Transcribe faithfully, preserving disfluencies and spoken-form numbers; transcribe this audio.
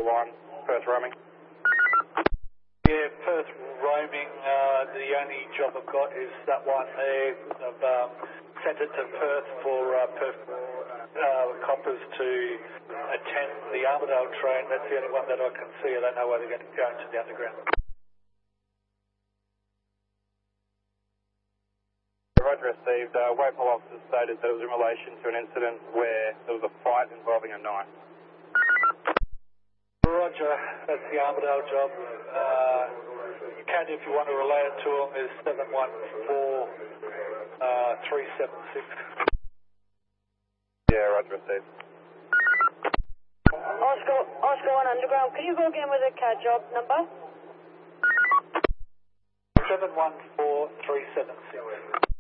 One, Perth roaming. Yeah, Perth roaming, uh, the only job I've got is that one there. I've um, sent it to Perth for uh, Perth uh, coppers to attend the Armidale train. That's the only one that I can see. I don't know whether they're going to go into the underground. Roger received. Uh, Waypole officers stated that it was in relation to an incident where there was a fight involving a knife. Roger, that's the Armidale job. Uh, you can, if you want to relay it to them, is seven one four three seven six. Yeah, Roger received. Oscar, Oscar one Underground, can you go again with a C A D job number? seven one four three seven six.